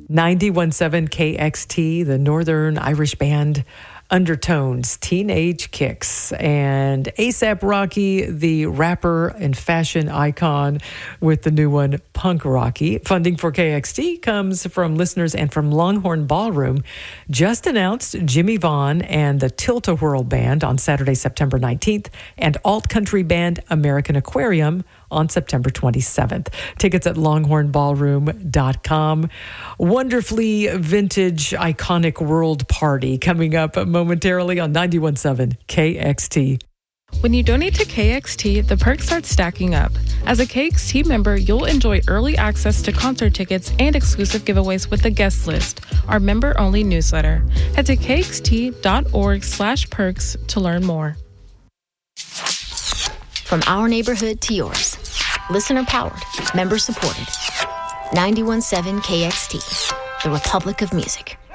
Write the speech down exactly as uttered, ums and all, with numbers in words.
ninety-one point seven K X T, the Northern Irish band Undertones, Teenage Kicks, and A$AP Rocky, the rapper and fashion icon, with the new one, Punk Rocky. Funding for K X T comes from listeners and from Longhorn Ballroom. Just announced Jimmy Vaughn and the Tilt-A-Whirl Band on Saturday, September nineteenth, and alt-country band American Aquarium on September twenty-seventh. Tickets at longhorn ballroom dot com. Wonderfully vintage, iconic world party coming up momentarily on ninety-one point seven K X T. When you donate to K X T, the perks start stacking up. As a K X T member, you'll enjoy early access to concert tickets and exclusive giveaways with the guest list, our member-only newsletter. Head to kxt.org slash perks to learn more. From our neighborhood to yours. Listener-powered, member-supported. ninety-one point seven K X T, the Republic of Music.